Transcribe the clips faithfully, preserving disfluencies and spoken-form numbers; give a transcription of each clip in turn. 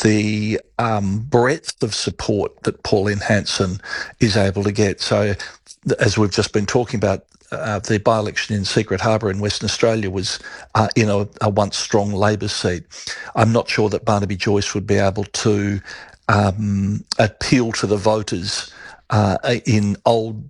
the um, breadth of support that Pauline Hanson is able to get. So, as we've just been talking about, uh, the by-election in Secret Harbour in Western Australia was uh, in a, a once strong Labor seat. I'm not sure that Barnaby Joyce would be able to um, appeal to the voters uh, in old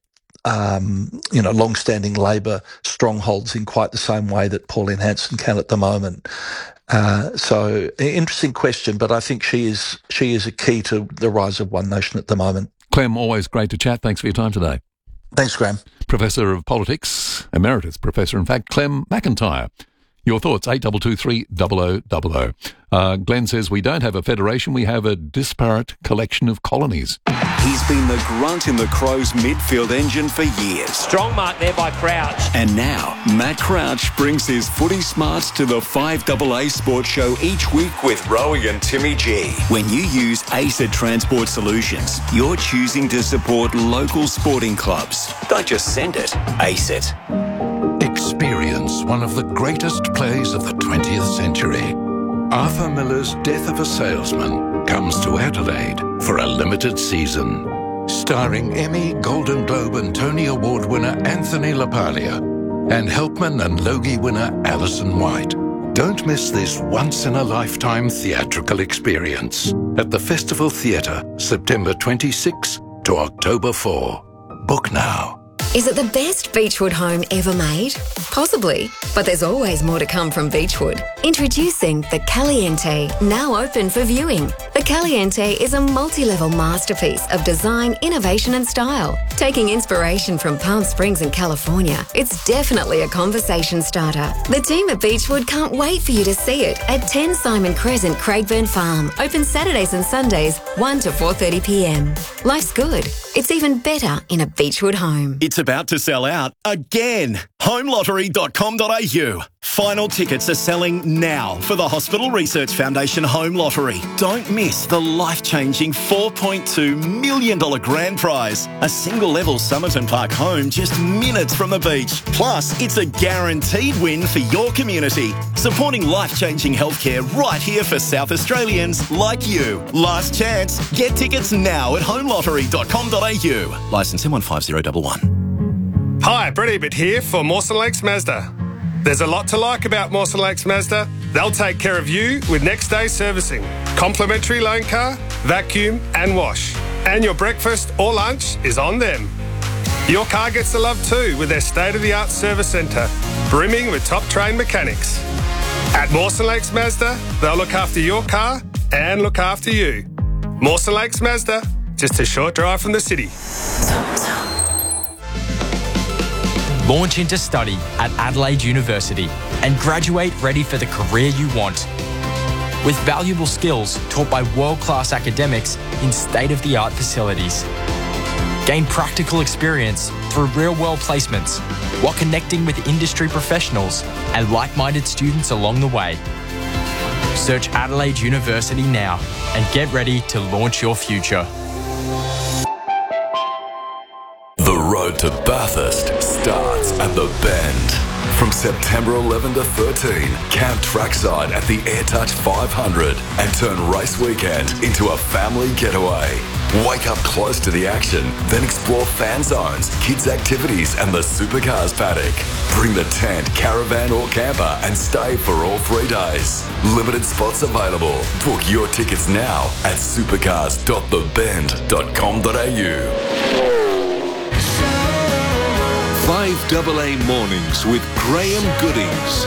Um, you know, long-standing Labor strongholds in quite the same way that Pauline Hanson can at the moment. Uh, so, interesting question, but I think she is she is a key to the rise of One Nation at the moment. Clem, always great to chat. Thanks for your time today. Thanks, Graham. Professor of Politics, Emeritus Professor, in fact, Clem McIntyre. Your thoughts, eight two two three, double oh double oh. Uh, Glenn says, we don't have a federation, we have a disparate collection of colonies. He's been the grunt in the Crows midfield engine for years. Strong mark there by Crouch. And now, Matt Crouch brings his footy smarts to the five A A Sports Show each week with Rowie and Timmy G. When you use ACET Transport Solutions, you're choosing to support local sporting clubs. Don't just send it, ACET. Experience one of the greatest plays of the twentieth century. Arthur Miller's Death of a Salesman comes to Adelaide for a limited season. Starring Emmy, Golden Globe and Tony Award winner Anthony LaPaglia and Helpman and Logie winner Alison White. Don't miss this once-in-a-lifetime theatrical experience at the Festival Theatre, September twenty-sixth to October fourth. Book now. Is it the best Beechwood home ever made? Possibly, but there's always more to come from Beechwood. Introducing the Caliente, now open for viewing. The Caliente is a multi-level masterpiece of design, innovation and style. Taking inspiration from Palm Springs in California, it's definitely a conversation starter. The team at Beechwood can't wait for you to see it at ten Simon Crescent, Craigburn Farm. Open Saturdays and Sundays, one to four thirty p m. Life's good. It's even better in a Beechwood home. It's about to sell out again. home lottery dot com dot a u. Final tickets are selling now for the Hospital Research Foundation Home Lottery. Don't miss the life-changing four point two million dollars grand prize. A single-level Somerton Park home just minutes from the beach. Plus, it's a guaranteed win for your community. Supporting life-changing healthcare right here for South Australians like you. Last chance. Get tickets now at home lottery dot com dot a u. Licence M one five zero one one. Hi, Brett Ebert here for Mawson Lakes Mazda. There's a lot to like about Mawson Lakes Mazda. They'll take care of you with next day servicing, complimentary loan car, vacuum and wash. And your breakfast or lunch is on them. Your car gets the love too with their state-of-the-art service centre, brimming with top-trained mechanics. At Mawson Lakes Mazda, they'll look after your car and look after you. Mawson Lakes Mazda, just a short drive from the city. Launch into study at Adelaide University and graduate ready for the career you want. With valuable skills taught by world-class academics in state-of-the-art facilities. Gain practical experience through real-world placements while connecting with industry professionals and like-minded students along the way. Search Adelaide University now and get ready to launch your future. The road to Bathurst starts at the Bend. From September eleventh to thirteenth, camp trackside at the AirTouch five hundred and turn race weekend into a family getaway. Wake up close to the action, then explore fan zones, kids' activities and the supercars paddock. Bring the tent, caravan or camper and stay for all three days. Limited spots available. Book your tickets now at supercars dot the bend dot com dot a u. five A A Mornings with Graham Goodings.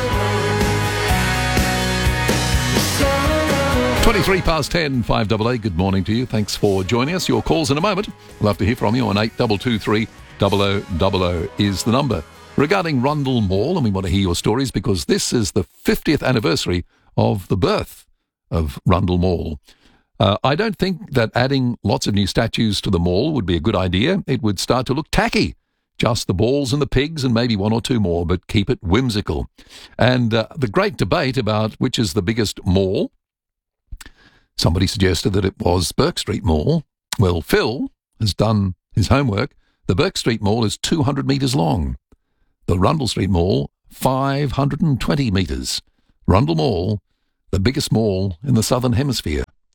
twenty-three past ten, five A A. Good morning to you. Thanks for joining us. Your calls in a moment. Love to hear from you on eight two two three, double oh double oh is the number. Regarding Rundle Mall, and we want to hear your stories because this is the fiftieth anniversary of the birth of Rundle Mall. Uh, I don't think that adding lots of new statues to the mall would be a good idea. It would start to look tacky. Just the balls and the pigs and maybe one or two more, but keep it whimsical. And uh, the great debate about which is the biggest mall, somebody suggested that it was Burke Street Mall. Well, Phil has done his homework. The Burke Street Mall is two hundred metres long. The Rundle Street Mall, five hundred twenty metres. Rundle Mall, the biggest mall in the Southern Hemisphere.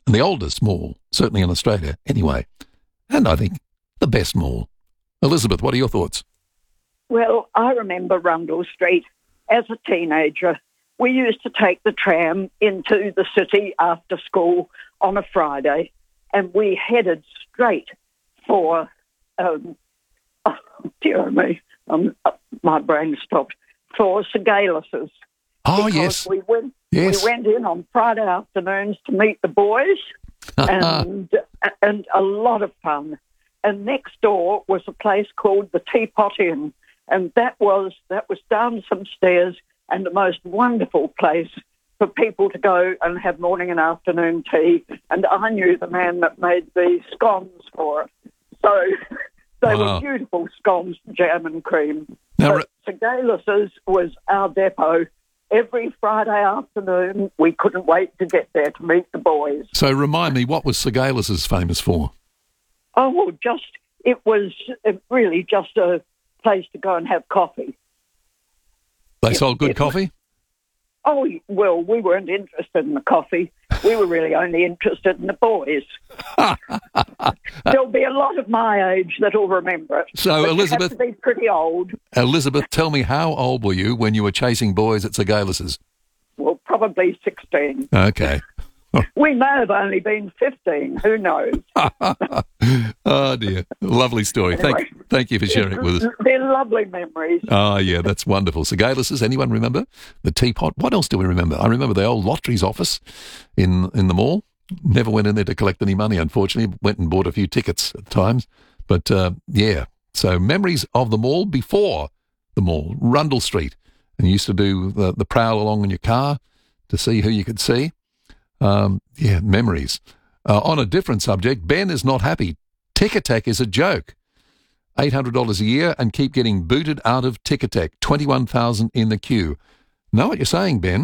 and the oldest mall, certainly in Australia anyway, and I think the best mall. Elizabeth, what are your thoughts? Well, I remember Rundle Street as a teenager. We used to take the tram into the city after school on a Friday, and we headed straight for, um, oh, dear me, um, my brain stopped, for Segalis's. Oh, because yes. We went, yes. we went in on Friday afternoons to meet the boys, and and a lot of fun. And next door was a place called the Teapot Inn, and that was that was down some stairs and the most wonderful place for people to go and have morning and afternoon tea. And I knew the man that made the scones for it. So they Wow. were beautiful scones, jam and cream. Now, But Segalis's was our depot. Every Friday afternoon, we couldn't wait to get there to meet the boys. So remind me, what was Segalis's famous for? Oh, well, just, it was uh, really just a place to go and have coffee. They sold good coffee? Oh, well, we weren't interested in the coffee. We were really only interested in the boys. There'll be a lot of my age that'll remember it. So, But Elizabeth- you have to be pretty old. Elizabeth, tell me, how old were you when you were chasing boys at Segalis's? Well, probably sixteen. Okay. We may have only been fifteen. Who knows? Oh, dear. Lovely story. Anyway. Thank, thank you for sharing it with us. They're lovely memories. Oh, yeah, that's wonderful. Segalis's, anyone remember? The Teapot. What else do we remember? I remember the old lotteries office in, in the mall. Never went in there to collect any money, unfortunately. Went and bought a few tickets at times. But, uh, yeah, so memories of the mall before the mall, Rundle Street. And you used to do the, the prowl along in your car to see who you could see. Um, yeah, memories. Uh, on a different subject, Ben is not happy. Ticketek is a joke. eight hundred dollars a year and keep getting booted out of Ticketek. twenty-one thousand in the queue. Know what you're saying, Ben?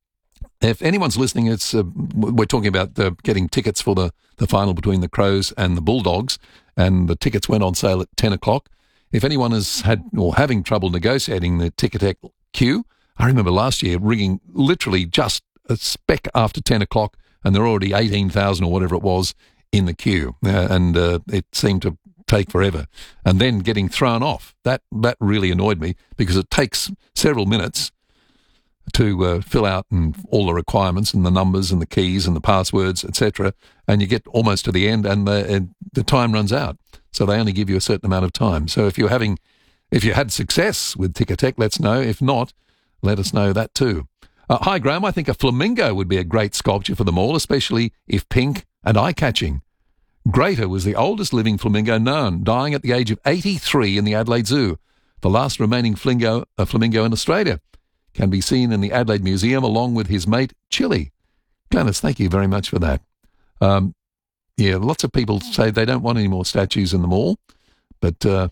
If anyone's listening, it's uh, we're talking about uh, getting tickets for the, the final between the Crows and the Bulldogs, and the tickets went on sale at ten o'clock. If anyone has had or having trouble negotiating the Ticketek queue, I remember last year ringing literally just a speck after ten o'clock, and there were already eighteen thousand or whatever it was in the queue, uh, and uh, it seemed to take forever. And then getting thrown off, that that really annoyed me, because it takes several minutes to uh, fill out and all the requirements and the numbers and the keys and the passwords, et cetera. And you get almost to the end, and the, and the time runs out. So they only give you a certain amount of time. So if you're having, if you had success with Ticketek, let's know. If not, let us know that too. Uh, hi, Graham. I think a flamingo would be a great sculpture for the mall, especially if pink and eye-catching. Greater was the oldest living flamingo known, dying at the age of eighty-three in the Adelaide Zoo. The last remaining flamingo, a flamingo in Australia, can be seen in the Adelaide Museum along with his mate, Chili. Glennis, thank you very much for that. Um, yeah, lots of people say they don't want any more statues in the mall, but uh,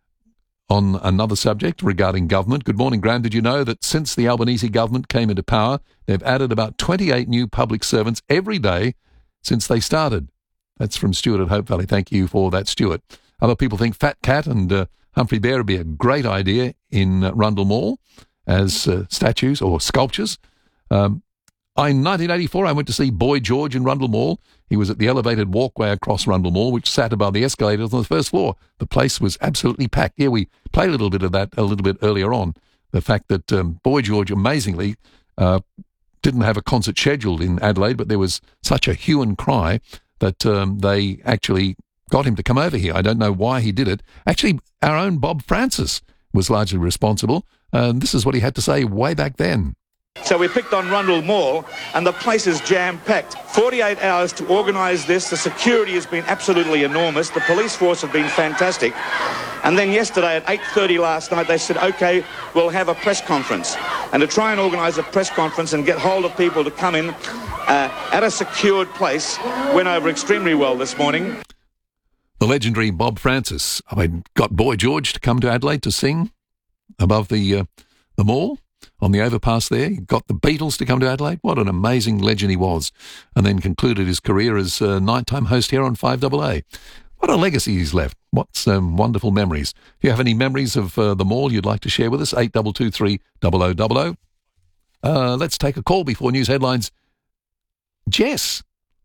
on another subject regarding government. Good morning, Graham. Did you know that since the Albanese government came into power, they've added about twenty-eight new public servants every day since they started? That's from Stuart at Hope Valley. Thank you for that, Stuart. Other people think Fat Cat and uh, Humphrey Bear would be a great idea in uh, Rundle Mall as uh, statues or sculptures. Um, in nineteen eighty-four, I went to see Boy George in Rundle Mall. He was at the elevated walkway across Rundle Mall, which sat above the escalators on the first floor. The place was absolutely packed. Yeah, we played a little bit of that a little bit earlier on. The fact that um, Boy George, amazingly, uh, didn't have a concert scheduled in Adelaide, but there was such a hue and cry that um, they actually got him to come over here. I don't know why he did it. Actually, our own Bob Francis was largely responsible. And this is what he had to say way back then. So we picked on Rundle Mall, and the place is jam-packed. forty-eight hours to organise this. The security has been absolutely enormous. The police force have been fantastic. And then yesterday at eight thirty last night, they said, OK, we'll have a press conference. And to try and organise a press conference and get hold of people to come in uh, at a secured place went over extremely well this morning. The legendary Bob Francis. I mean, got Boy George to come to Adelaide to sing above the uh, the mall on the overpass there. He got the Beatles to come to Adelaide. What an amazing legend he was. And then concluded his career as a nighttime host here on five A A. What a legacy he's left. What um, wonderful memories. If you have any memories of uh, the mall you'd like to share with us, eight two two three, double oh double oh. Uh, let's take a call before news headlines. Jess,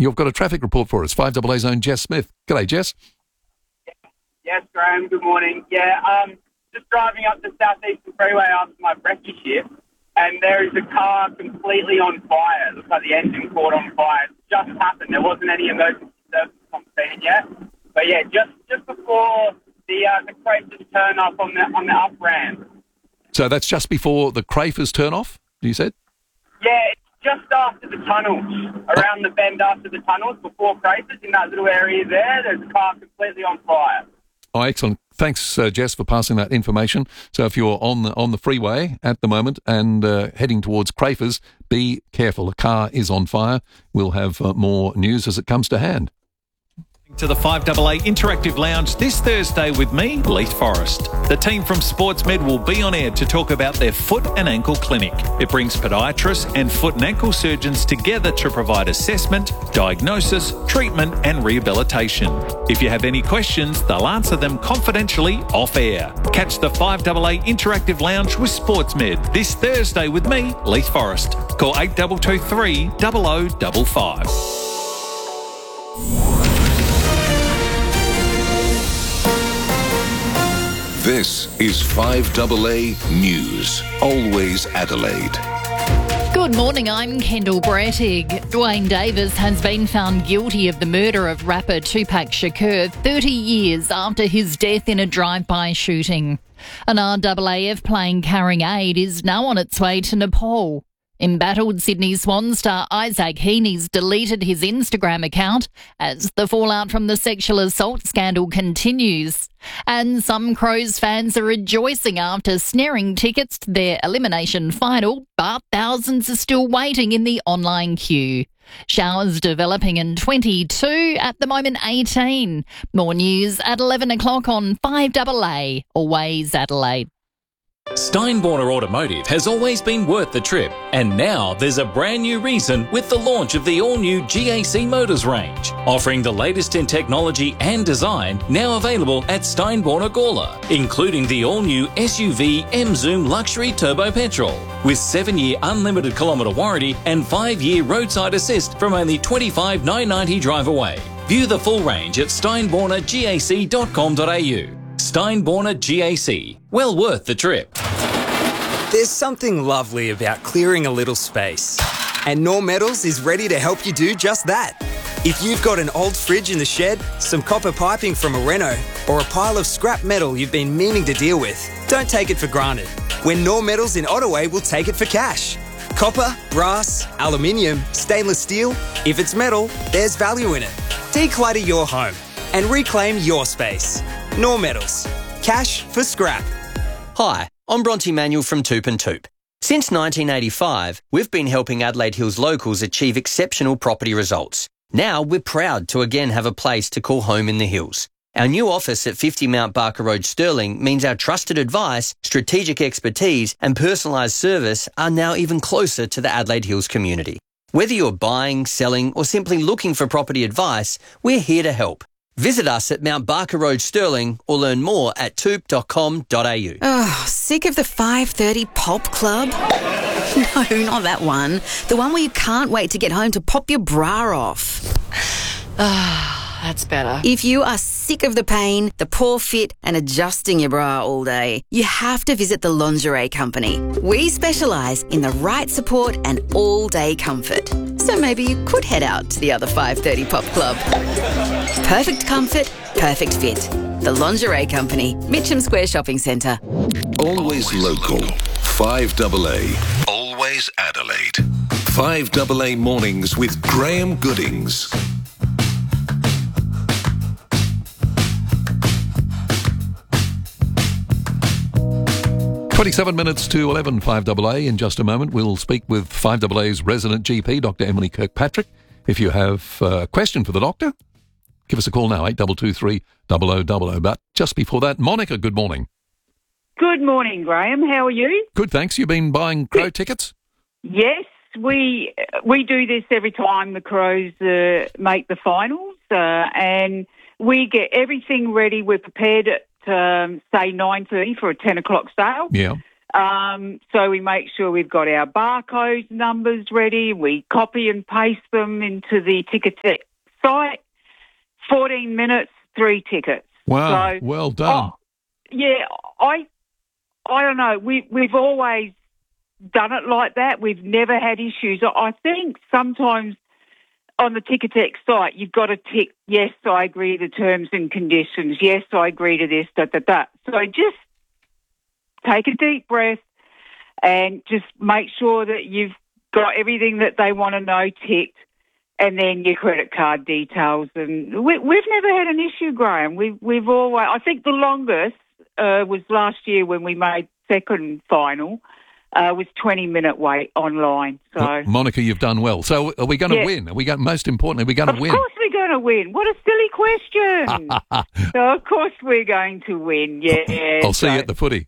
you've got a traffic report for us. five double A's own Jess Smith. G'day, Jess. Yes, Graham, good morning. Yeah, um, just driving up the Southeastern Freeway after my breakfast shift, and there is a car completely on fire. It looks like the engine caught on fire. It just happened. There wasn't any emergency service on scene yet. But yeah, just just before the uh, the Crafers turn off on the on the up ramp. So that's just before the Crafers turn off, you said? Yeah, it's just after the tunnels, around the bend after the tunnels, before Crafers, in that little area there, there's a car completely on fire. Oh, excellent. Thanks, uh, Jess, for passing that information. So if you're on the on the freeway at the moment and uh, heading towards Crafers, be careful. A car is on fire. We'll have uh, more news as it comes to hand. To the five double A Interactive Lounge this Thursday with me, Leith Forrest. The team from SportsMed will be on air to talk about their foot and ankle clinic. It brings podiatrists and foot and ankle surgeons together to provide assessment, diagnosis, treatment and rehabilitation. If you have any questions, they'll answer them confidentially off air. Catch the five double A Interactive Lounge with SportsMed this Thursday with me, Leith Forrest. Call eight two two three, zero zero five five. This is five double A News. Always Adelaide. Good morning, I'm Kendall Brettig. Dwayne Davis has been found guilty of the murder of rapper Tupac Shakur thirty years after his death in a drive-by shooting. An R A A F plane carrying aid is now on its way to Nepal. Embattled Sydney Swan star Isaac Heaney's deleted his Instagram account as the fallout from the sexual assault scandal continues. And some Crows fans are rejoicing after snaring tickets to their elimination final, but thousands are still waiting in the online queue. Showers developing in twenty-two, at the moment eighteen. More news at eleven o'clock on five double A, always Adelaide. Steinborner Automotive has always been worth the trip, and now there's a brand new reason with the launch of the all-new G A C Motors range, offering the latest in technology and design, now available at Steinborner Gawler, including the all-new S U V M-Zoom Luxury Turbo Petrol, with seven-year unlimited kilometre warranty and five-year roadside assist from only twenty-five thousand nine hundred ninety dollars drive away. View the full range at steinborner gac dot com dot a u. Steinborner G A C. Well worth the trip. There's something lovely about clearing a little space. And Norm Metals is ready to help you do just that. If you've got an old fridge in the shed, some copper piping from a reno, or a pile of scrap metal you've been meaning to deal with, don't take it for granted. When Norm Metals in Ottaway will take it for cash. Copper, brass, aluminium, stainless steel. If it's metal, there's value in it. Declutter your home and reclaim your space. Norm Metals. Cash for scrap. Hi, I'm Bronte Manuel from Toop and Toop. Since nineteen eighty-five, we've been helping Adelaide Hills locals achieve exceptional property results. Now we're proud to again have a place to call home in the hills. Our new office at fifty Mount Barker Road, Stirling, means our trusted advice, strategic expertise and personalised service are now even closer to the Adelaide Hills community. Whether you're buying, selling or simply looking for property advice, we're here to help. Visit us at Mount Barker Road, Stirling, or learn more at toop dot com dot a u. Oh, sick of the five thirty Pulp Club? No, not that one. The one where you can't wait to get home to pop your bra off. Ah, that's better. If you are sick of the pain, the poor fit and adjusting your bra all day, you have to visit the Lingerie Company. We specialise in the right support and all-day comfort. So maybe you could head out to the other five thirty Pop Club. Perfect comfort, perfect fit. The Lingerie Company, Mitcham Square Shopping Centre. Always local. five double A. Always Adelaide. five double A Mornings with Graham Goodings. twenty-seven minutes to eleven, five double A. In just a moment, we'll speak with five double A's resident G P, Doctor Emily Kirkpatrick. If you have a question for the doctor, give us a call now, eight two two three, zero zero zero zero. But just before that, Monica, good morning. Good morning, Graham. How are you? Good, thanks. You've been buying Crow tickets? Yes, we we do this every time the Crows uh, make the finals, uh, and we get everything ready. We're prepared at, um, say, nine thirty for a ten o'clock sale. Yeah. Um, so we make sure we've got our barcode numbers ready. We copy and paste them into the Ticketek site. fourteen minutes, three tickets. Wow, So, well done. oh, yeah, I I don't know. We, we've always done it like that. We've never had issues. I think sometimes on the Ticketek site, you've got to tick, yes, I agree to terms and conditions. Yes, I agree to this, da, da, da. So just take a deep breath and just make sure that you've got everything that they want to know ticked, and then your credit card details. And we, we've never had an issue, Graham. We've, we've always, I think the longest uh, was last year when we made second final, uh, was twenty minute wait online. So, Well, Monica, you've done well. So are we going to Yeah. win? Are we going, most importantly, are we going to of win? course we're going to win. What a silly question. So of course we're going to win, yeah. I'll see so- you at the footy.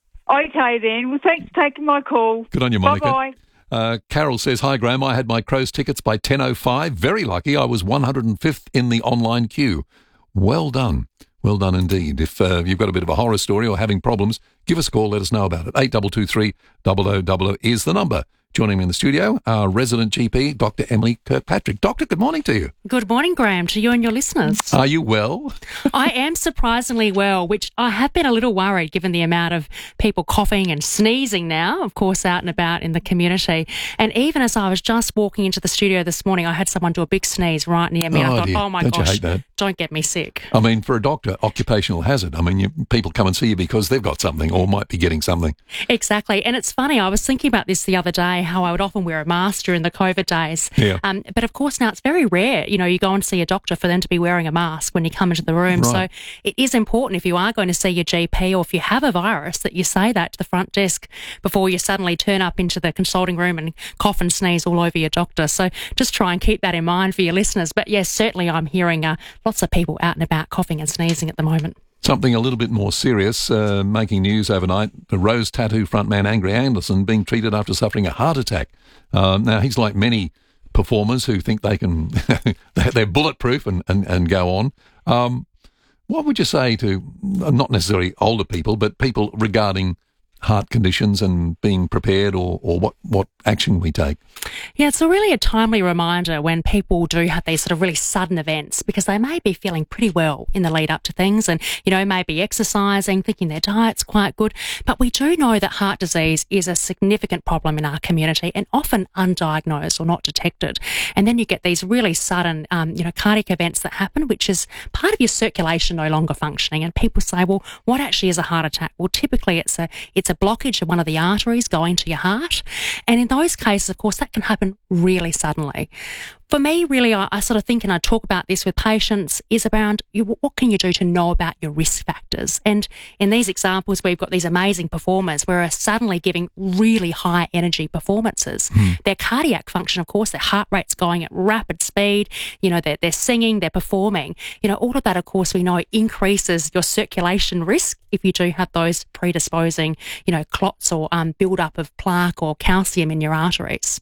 Okay then. Well, thanks for taking my call. Good on you, Monica. Bye-bye. Uh, Carol says, hi, Graham. I had my Crows tickets by ten oh five. Very lucky. I was one hundred fifth in the online queue. Well done. Well done indeed. If uh, you've got a bit of a horror story or having problems, give us a call. Let us know about it. eight two two three, zero zero zero zero is the number. Joining me in the studio, our resident G P, Doctor Emily Kirkpatrick. Doctor, good morning to you. Good morning, Graham, to you and your listeners. Are you well? I am surprisingly well, which I have been a little worried given the amount of people coughing and sneezing now, of course, out and about in the community. And even as I was just walking into the studio this morning, I had someone do a big sneeze right near me. Oh, I thought, dear. oh my Don't you gosh, hate that? don't get me sick. I mean, for a doctor, occupational hazard. I mean, you, people come and see you because they've got something or might be getting something. Exactly. And it's funny, I was thinking about this the other day, how I would often wear a mask during the COVID days. Yeah. Um, but of course now it's very rare, you know, you go and see a doctor for them to be wearing a mask when you come into the room. Right. So it is important if you are going to see your G P or if you have a virus that you say that to the front desk before you suddenly turn up into the consulting room and cough and sneeze all over your doctor. So just try and keep that in mind for your listeners. But yes, certainly I'm hearing uh, lots of people out and about coughing and sneezing at the moment. Something a little bit more serious, uh, making news overnight, the Rose Tattoo frontman Angry Anderson being treated after suffering a heart attack. Uh, now, he's like many performers who think they can, they're bulletproof and, and, and go on. Um, what would you say to, not necessarily older people, but people regarding heart conditions and being prepared, or, or what, what action we take? Yeah, it's a really a timely reminder when people do have these sort of really sudden events, because they may be feeling pretty well in the lead up to things and, you know, maybe exercising, thinking their diet's quite good. But we do know that heart disease is a significant problem in our community and often undiagnosed or not detected. And then you get these really sudden, um, you know, cardiac events that happen, which is part of your circulation no longer functioning. And people say, well, what actually is a heart attack? Well, typically it's a, it's a blockage of one of the arteries going to your heart. And in those cases, of course, that can happen really suddenly. For me, really, I, I sort of think, and I talk about this with patients, is around you, what can you do to know about your risk factors? And in these examples, we've got these amazing performers where are suddenly giving really high energy performances. Mm. Their cardiac function, of course, their heart rate's going at rapid speed. You know, they're, they're singing, they're performing. You know, all of that, of course, we know increases your circulation risk if you do have those predisposing, you know, clots or um, build-up of plaque or calcium in your arteries.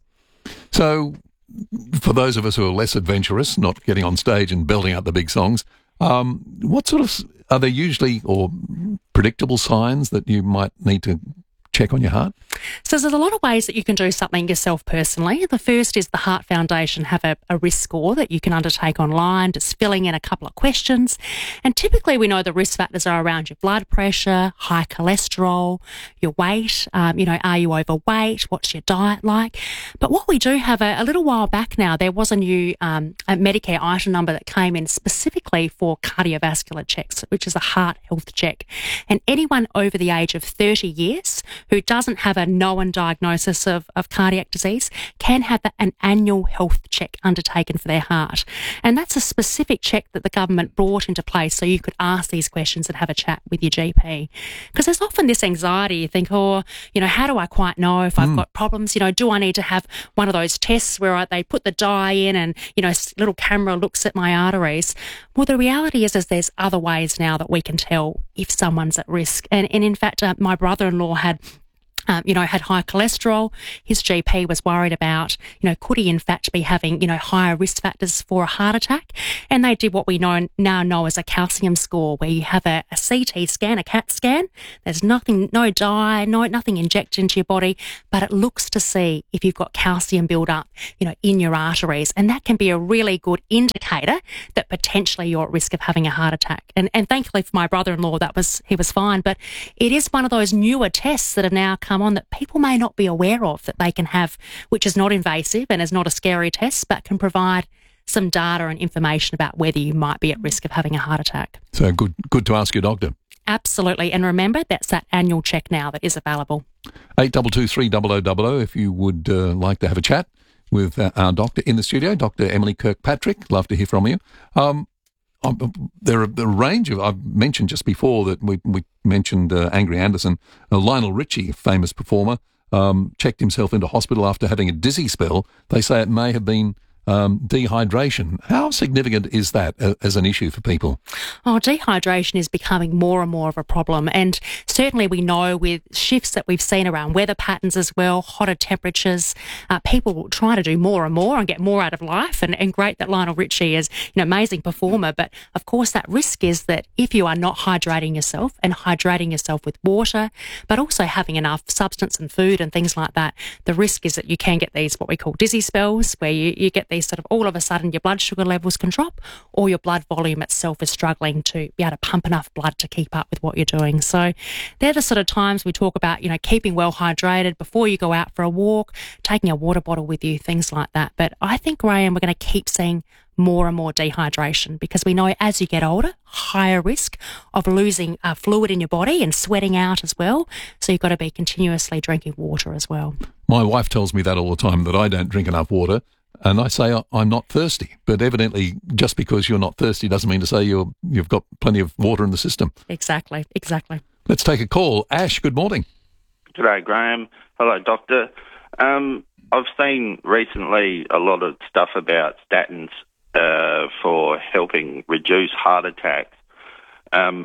So, for those of us who are less adventurous, not getting on stage and belting out the big songs, um, what sort of, are there usually or predictable signs that you might need to check on your heart? So there's a lot of ways that you can do something yourself personally. The first is the Heart Foundation have a, a risk score that you can undertake online, just filling in a couple of questions. And typically we know the risk factors are around your blood pressure, high cholesterol, your weight, um, you know, are you overweight? What's your diet like? But what we do have a, a little while back now, there was a new um, a Medicare item number that came in specifically for cardiovascular checks, which is a heart health check. And anyone over the age of thirty years who doesn't have a known diagnosis of, of cardiac disease can have an annual health check undertaken for their heart. And that's a specific check that the government brought into place so you could ask these questions and have a chat with your G P. Because there's often this anxiety, you think, oh, you know, how do I quite know if I've mm. got problems? You know, do I need to have one of those tests where I, they put the dye in and, you know, a little camera looks at my arteries? Well, the reality is, is there's other ways now that we can tell if someone's at risk. And, and in fact, uh, my brother-in-law had Um, you know, had high cholesterol. His G P was worried about, you know, could he in fact be having, you know, higher risk factors for a heart attack? And they did what we know now know as a calcium score, where you have a, a C T scan, a CAT scan. There's nothing, no dye, no nothing injected into your body, but it looks to see if you've got calcium build up, you know, in your arteries, and that can be a really good indicator that potentially you're at risk of having a heart attack. And and thankfully for my brother-in-law, that was he was fine. But it is one of those newer tests that have now come on that people may not be aware of that they can have, which is not invasive and is not a scary test, but can provide some data and information about whether you might be at risk of having a heart attack. So good, good to ask your doctor. Absolutely. And remember, that's that annual check now that is available. eight two two three double oh double oh if you would uh, like to have a chat with uh, our doctor in the studio, Doctor Emily Kirkpatrick. Love to hear from you. Um, Um, there are a range of, I've mentioned just before that we, we mentioned uh, Angry Anderson, uh, Lionel Richie, famous performer, um, checked himself into hospital after having a dizzy spell. They say it may have been um, dehydration. How significant is that uh, as an issue for people? Oh, dehydration is becoming more and more of a problem. And certainly we know with shifts that we've seen around weather patterns as well, hotter temperatures, uh, people will try to do more and more and get more out of life. And, and great that Lionel Richie is an amazing performer. But of course, that risk is that if you are not hydrating yourself and hydrating yourself with water, but also having enough substance and food and things like that, the risk is that you can get these what we call dizzy spells, where you, you get these sort of all of a sudden your blood sugar levels can drop, or your blood volume itself is struggling to be able to pump enough blood to keep up with what you're doing. So they're the sort of times we talk about, you know, keeping well hydrated before you go out for a walk, taking a water bottle with you, things like that. But I think, Graham, we're going to keep seeing more and more dehydration because we know as you get older, higher risk of losing uh, fluid in your body and sweating out as well. So you've got to be continuously drinking water as well. My wife tells me that all the time, that I don't drink enough water. And I say I'm not thirsty, but evidently just because you're not thirsty doesn't mean to say you're, you've got plenty of water in the system. Exactly, exactly. Let's take a call. Ash, good morning. G'day, Graham. Hello, Doctor. Um, I've seen recently a lot of stuff about statins uh, for helping reduce heart attacks. Um,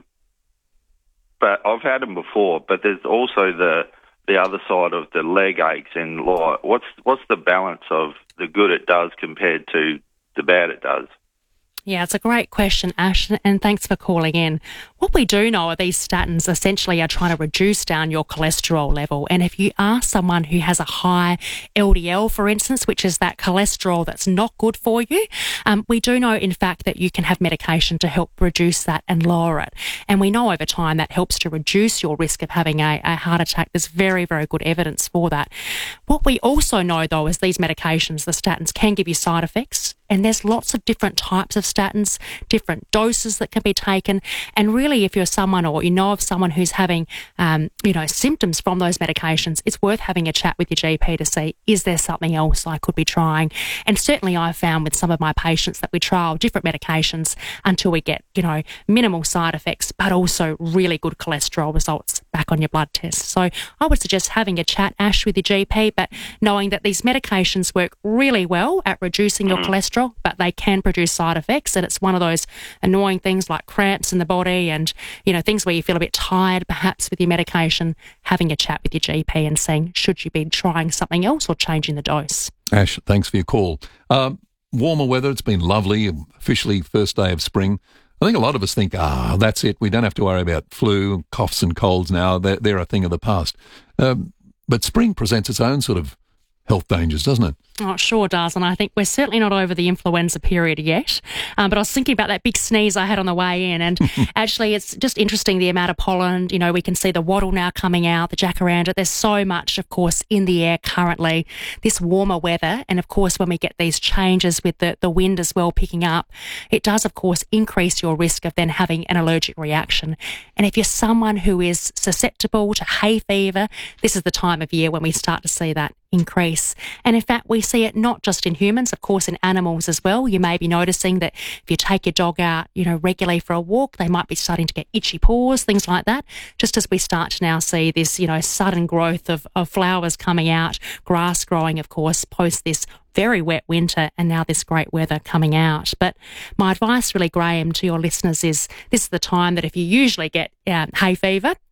but I've had them before, but there's also the the other side of the leg aches and like, what's what's the balance of the good it does compared to the bad it does? Yeah, it's a great question, Ash, and thanks for calling in. What we do know are these statins essentially are trying to reduce down your cholesterol level. And if you are someone who has a high L D L, for instance, which is that cholesterol that's not good for you, um, we do know, in fact, that you can have medication to help reduce that and lower it. And we know over time that helps to reduce your risk of having a, a heart attack. There's very, very good evidence for that. What we also know, though, is these medications, the statins, can give you side effects. And there's lots of different types of statins, different doses that can be taken. And really, if you're someone or you know of someone who's having, um, you know, symptoms from those medications, it's worth having a chat with your G P to see, is there something else I could be trying? And certainly I've found with some of my patients that we trial different medications until we get, you know, minimal side effects, but also really good cholesterol results back on your blood tests. So I would suggest having a chat, Ash, with your G P, but knowing that these medications work really well at reducing your cholesterol, but they can produce side effects, and it's one of those annoying things like cramps in the body and, you know, things where you feel a bit tired perhaps with your medication. Having a chat with your G P and saying, should you be trying something else or changing the dose? Ash, thanks for your call. Um, warmer weather, it's been lovely, officially first day of spring. I think a lot of us think, ah, that's it, we don't have to worry about flu, coughs and colds now, they're, they're a thing of the past. Um, but spring presents its own sort of health dangers, doesn't it? Oh, it sure does. And I think we're certainly not over the influenza period yet. Um, but I was thinking about that big sneeze I had on the way in. And actually, it's just interesting the amount of pollen. You know, we can see the wattle now coming out, the jacaranda. There's so much, of course, in the air currently. This warmer weather. And of course, when we get these changes with the, the wind as well picking up, it does, of course, increase your risk of then having an allergic reaction. And if you're someone who is susceptible to hay fever, this is the time of year when we start to see that increase. And in fact, we see it not just in humans, of course, in animals as well. You may be noticing that if you take your dog out, you know, regularly for a walk, they might be starting to get itchy paws, things like that. Just as we start to now see this, you know, sudden growth of, of flowers coming out, grass growing, of course, post this very wet winter and now this great weather coming out. But my advice really, Graham, to your listeners is this is the time that if you usually get um, hay fever,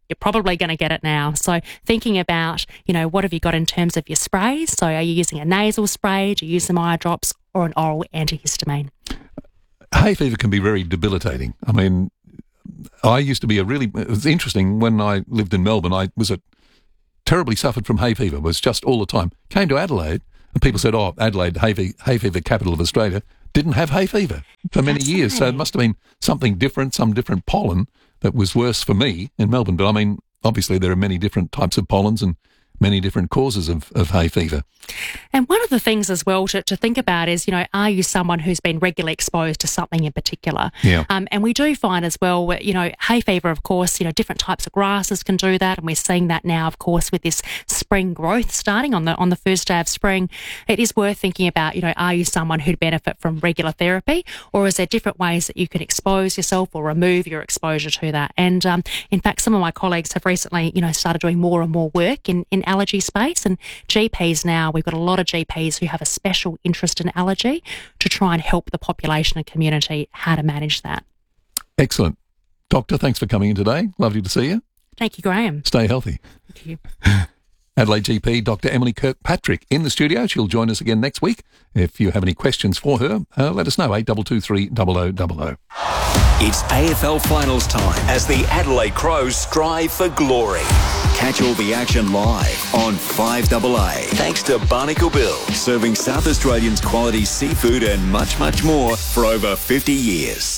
you're probably going to get it now. So thinking about, you know, what have you got in terms of your sprays? So are you using a nasal spray? Do you use some eye drops or an oral antihistamine? Hay fever can be very debilitating. I mean, I used to be a really, it was interesting when I lived in Melbourne, I was a, terribly suffered from hay fever, was just all the time. Came to Adelaide and people said, oh, Adelaide, hay, fe- hay fever capital of Australia, didn't have hay fever for many That's years. right. So it must have been something different, some different pollen that was worse for me in Melbourne. But I mean, obviously there are many different types of pollens and many different causes of, of hay fever. And one of the things as well to, to think about is, you know, are you someone who's been regularly exposed to something in particular? Yeah. Um, and we do find as well, you know, hay fever, of course, you know, different types of grasses can do that. And we're seeing that now, of course, with this spring growth starting on the on the first day of spring. It is worth thinking about, you know, are you someone who'd benefit from regular therapy, or is there different ways that you can expose yourself or remove your exposure to that? And um, in fact, some of my colleagues have recently, you know, started doing more and more work in, in allergy space, and G Ps now, we've got a lot of G Ps who have a special interest in allergy to try and help the population and community how to manage that. Excellent. Doctor, thanks for coming in today. Lovely to see you. Thank you, Graham. Stay healthy. Thank you. Adelaide G P, Doctor Emily Kirkpatrick in the studio. She'll join us again next week. If you have any questions for her, uh, let us know, eight two two three, double oh double oh. It's A F L finals time as the Adelaide Crows strive for glory. Catch all the action live on five double A. Thanks to Barnacle Bill, serving South Australians quality seafood and much, much more for over fifty years.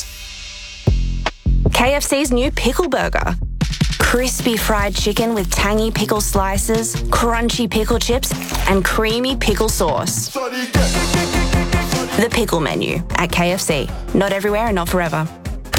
K F C's new pickle burger. Crispy fried chicken with tangy pickle slices, crunchy pickle chips, and creamy pickle sauce. The pickle menu at K F C. Not everywhere and not forever.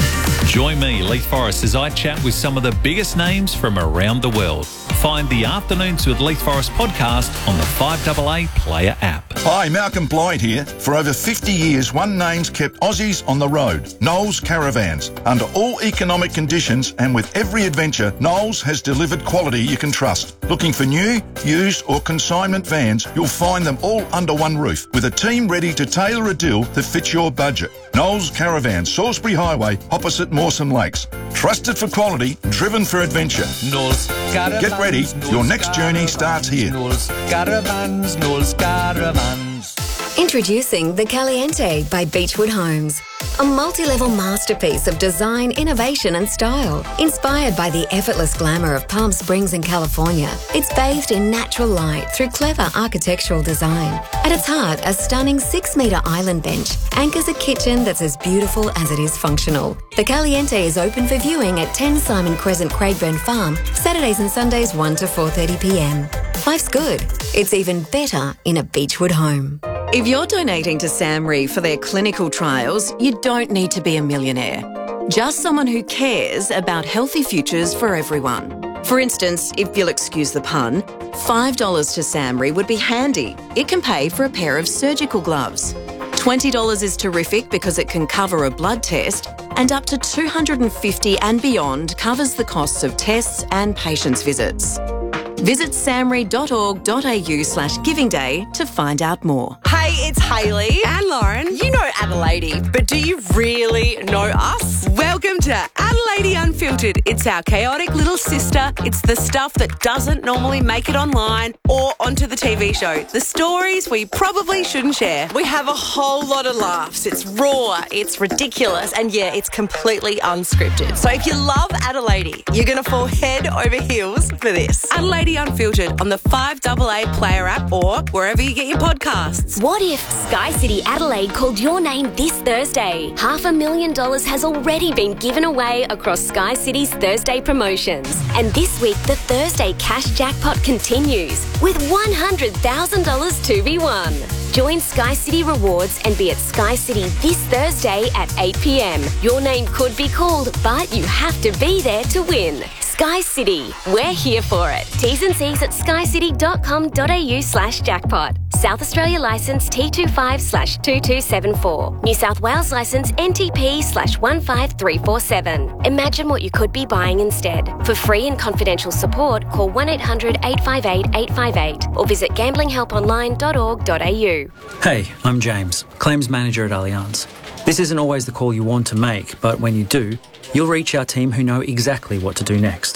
Join me, Leith Forrest, as I chat with some of the biggest names from around the world. Find the Afternoons with Leith Forrest podcast on the five double A Player app. Hi, Malcolm Blyde here. For over fifty years, one name's kept Aussies on the road, Knowles Caravans. Under all economic conditions and with every adventure, Knowles has delivered quality you can trust. Looking for new, used or consignment vans, you'll find them all under one roof, with a team ready to tailor a deal that fits your budget. Knowles Caravans, Salisbury Highway, opposite Mawson Lakes. Trusted for quality, driven for adventure. Knowles Caravans. Get ready, your next journey starts here. Knowles Caravans, Knowles Caravans. Introducing the Caliente by Beechwood Homes. A multi-level masterpiece of design, innovation and style. Inspired by the effortless glamour of Palm Springs in California, it's bathed in natural light through clever architectural design. At its heart, a stunning six-metre island bench anchors a kitchen that's as beautiful as it is functional. The Caliente is open for viewing at ten Simon Crescent, Craigburn Farm, Saturdays and Sundays one to four thirty p m. Life's good. It's even better in a Beechwood home. If you're donating to SAMRI for their clinical trials, you don't need to be a millionaire. Just someone who cares about healthy futures for everyone. For instance, if you'll excuse the pun, five dollars to SAMRI would be handy. It can pay for a pair of surgical gloves. twenty dollars is terrific because it can cover a blood test, and up to two hundred fifty dollars and beyond covers the costs of tests and patients' visits. Visit samri.org.au slash giving day to find out more. Hey, it's Hayley. And Lauren. You know Adelaide, but do you really know us? Welcome to Adelaide Unfiltered. It's our chaotic little sister. It's the stuff that doesn't normally make it online or onto the T V show. The stories we probably shouldn't share. We have a whole lot of laughs. It's raw, it's ridiculous, and yeah, it's completely unscripted. So if you love Adelaide, you're going to fall head over heels for this. Adelaide Unfiltered on the five double A Player app or wherever you get your podcasts. What if Sky City Adelaide called your name this Thursday? Half a million dollars has already been given away across Sky City's Thursday promotions. And this week, the Thursday cash jackpot continues with one hundred thousand dollars to be won. Join Sky City Rewards and be at Sky City this Thursday at eight p m. Your name could be called, but you have to be there to win. Sky City, we're here for it. T's and C's at skycity.com.au slash jackpot. South Australia licence T twenty-five slash two two seven four. New South Wales licence N T P slash one five three four seven. Imagine what you could be buying instead. For free and confidential support, call one eight hundred eight five eight eight five eight or visit gambling help online dot org dot a u. Hey, I'm James, Claims Manager at Allianz. This isn't always the call you want to make, but when you do, you'll reach our team who know exactly what to do next.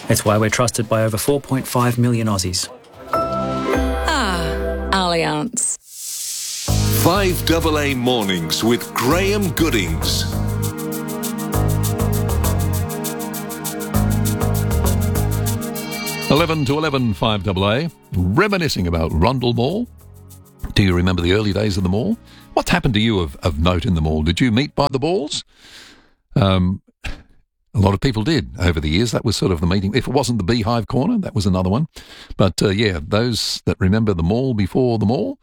It's why we're trusted by over four point five million Aussies. Ah, Allianz. five double A Mornings with Graham Goodings. eleven to eleven, five double A. Reminiscing about Rundle Mall. Do you remember the early days of the mall? What's happened to you of, of note in the mall? Did you meet by the balls? Um, a lot of people did over the years. That was sort of the meeting. If it wasn't the Beehive Corner, that was another one. But, uh, yeah, those that remember the mall before the mall.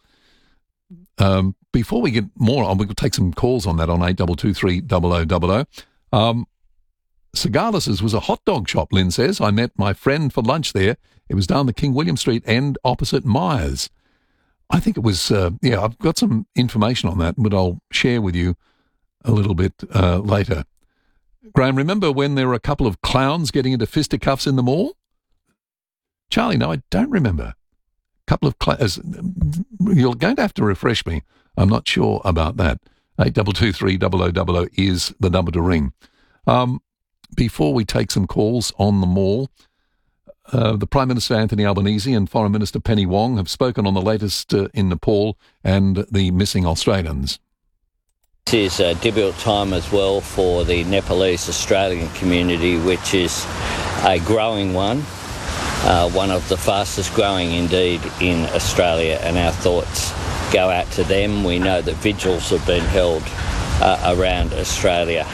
Um, before we get more on, we'll take some calls on that on eight two two three zero zero zero zero. Um, Cigarless's was a hot dog shop, Lynn says. I met my friend for lunch there. It was down the King William Street end opposite Myers. I think it was, uh, yeah, I've got some information on that, but I'll share with you a little bit uh, later. Graham, remember when there were a couple of clowns getting into fisticuffs in the mall? Charlie, no, I don't remember. A couple of clowns. You're going to have to refresh me. I'm not sure about that. eight two two three zero zero zero zero is the number to ring. Um, before we take some calls on the mall, uh, the Prime Minister Anthony Albanese and Foreign Minister Penny Wong have spoken on the latest uh, in Nepal and the missing Australians. This is a difficult time as well for the Nepalese Australian community, which is a growing one, uh, one of the fastest growing indeed in Australia, and our thoughts go out to them. We know that vigils have been held uh, around Australia.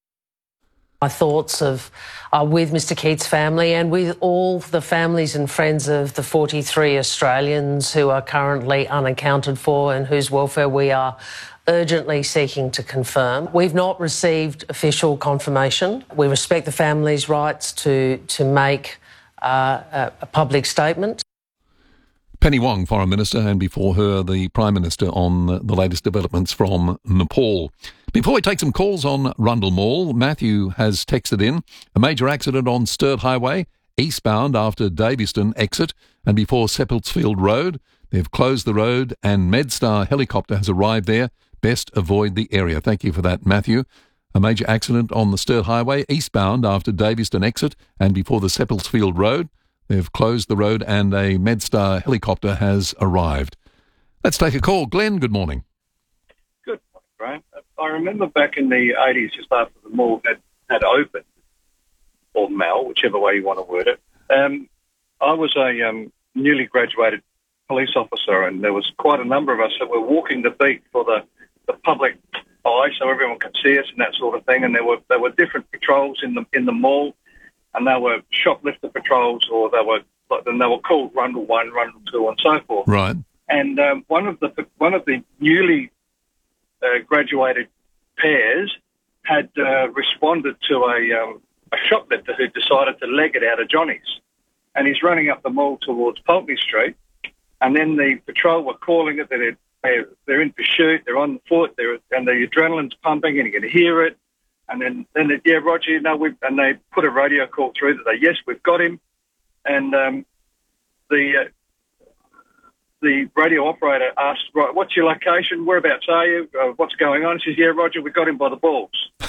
My thoughts of, are with Mister Keates' family and with all the families and friends of the forty-three Australians who are currently unaccounted for and whose welfare we are urgently seeking to confirm. We've not received official confirmation. We respect the families' rights to, to make uh, a, a public statement. Penny Wong, Foreign Minister, and before her, the Prime Minister on the latest developments from Nepal. Before we take some calls on Rundle Mall, Matthew has texted in a major accident on Sturt Highway, eastbound after Davyston exit and before Seppeltsfield Road. They've closed the road and MedStar helicopter has arrived there. Best avoid the area. Thank you for that, Matthew. A major accident on the Sturt Highway, eastbound after Davyston exit and before the Seppeltsfield Road. They've closed the road and a MedStar helicopter has arrived. Let's take a call. Glenn, good morning. Good morning, Graham. I remember back in the eighties, just after the mall had, had opened, or Mal, whichever way you want to word it, um, I was a um, newly graduated police officer, and there was quite a number of us that were walking the beat for the, the public eye so everyone could see us and that sort of thing, and there were there were different patrols in the in the mall, and they were shoplifter patrols, or they were and they were called Rundle One, Rundle Two, and so forth. Right. And um, one of the one of the newly uh, graduated pairs had uh, responded to a um, a shoplifter who decided to leg it out of Johnny's, and he's running up the mall towards Pulteney Street, and then the patrol were calling it that they're, they're, they're in pursuit, they're on the foot, they're, and the adrenaline's pumping, and you can hear it. And then, then they, yeah, Roger, you know, we've, and they put a radio call through that they, yes, we've got him. And um, the uh, the radio operator asked, right, what's your location? Whereabouts are you? Uh, what's going on? He says, yeah, Roger, we got him by the balls.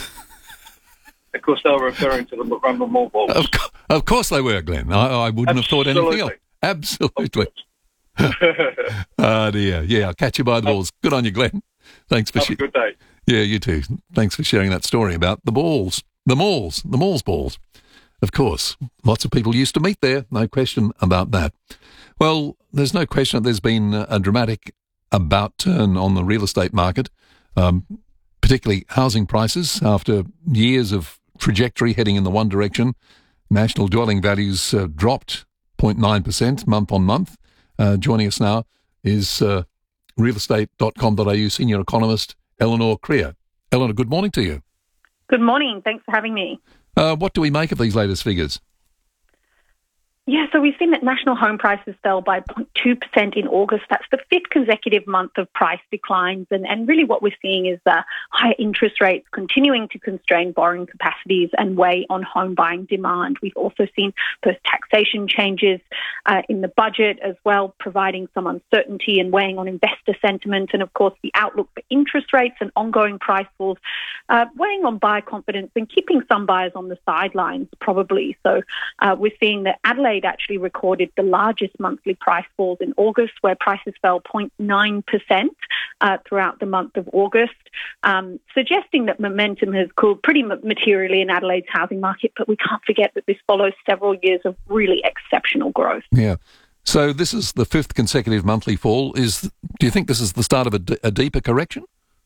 Of course, they were referring to the Rundle Mall balls. Of, co- of course they were, Glenn. I, I wouldn't Absolutely. have thought anything else. Absolutely. Oh, dear. Yeah, I'll catch you by the balls. Good on you, Glenn. Thanks for Have a sh- good day. Yeah, you too. Thanks for sharing that story about the balls. The malls. The malls balls. Of course. Lots of people used to meet there. No question about that. Well, there's no question that there's been a dramatic about turn on the real estate market, um, particularly housing prices. After years of trajectory heading in the one direction, national dwelling values uh, dropped zero point nine percent month on month. Uh, joining us now is uh, real estate dot com dot a u senior economist Eleanor Creer. Eleanor, good morning to you. Good morning. Thanks for having me. Uh, what do we make of these latest figures? Yeah, so we've seen that national home prices fell by zero point two percent in August. That's the fifth consecutive month of price declines. And, and really what we're seeing is uh, higher interest rates continuing to constrain borrowing capacities and weigh on home buying demand. We've also seen post-taxation changes uh, in the budget as well, providing some uncertainty and weighing on investor sentiment. And, of course, the outlook for interest rates and ongoing price falls, uh, weighing on buyer confidence and keeping some buyers on the sidelines, probably. So uh, we're seeing that Adelaide actually recorded the largest monthly price falls in August, where prices fell zero point nine percent uh, throughout the month of August, um, suggesting that momentum has cooled pretty materially in Adelaide's housing market. But we can't forget that this follows several years of really exceptional growth. Yeah. So this is the fifth consecutive monthly fall. Is do you think this is the start of a, d- a deeper correction?